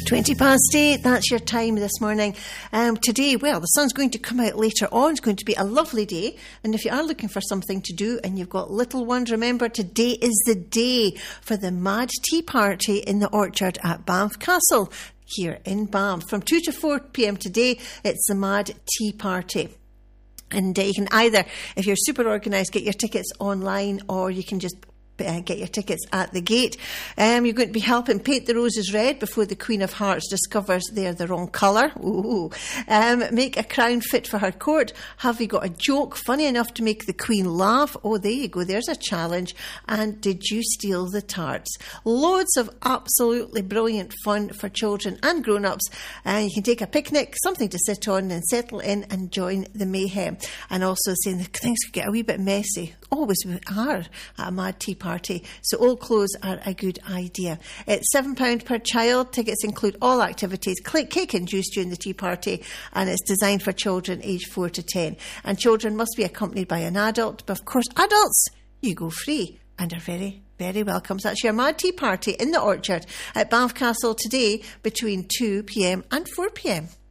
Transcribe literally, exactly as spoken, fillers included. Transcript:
twenty past eight, that's your time this morning. Um, today, well, the sun's going to come out later on. It's going to be a lovely day. And if you are looking for something to do and you've got little ones, remember today is the day for the Mad Tea Party in the Orchard at Banff Castle here in Banff. From two to four p.m. today, it's the Mad Tea Party. And uh, you can either, if you're super organised, get your tickets online, or you can just Uh, get your tickets at the gate. Um, you're going to be helping paint the roses red before the Queen of Hearts discovers they're the wrong colour. Ooh. Um, make a crown fit for her court. Have you got a joke funny enough to make the Queen laugh? Oh, there you go. There's a challenge. And did you steal the tarts? Loads of absolutely brilliant fun for children and grown-ups. Uh, you can take a picnic, something to sit on and settle in and join the mayhem. And also saying that things could get a wee bit messy. Always are at a Mad Tea Party, so old clothes are a good idea. It's seven pounds per child. Tickets include all activities, cake and juice during the tea party, and it's designed for children aged four to ten. And children must be accompanied by an adult, but of course adults, you go free and are very, very welcome. So that's your Mad Tea Party in the Orchard at Banff Castle today between two p.m. and four p.m.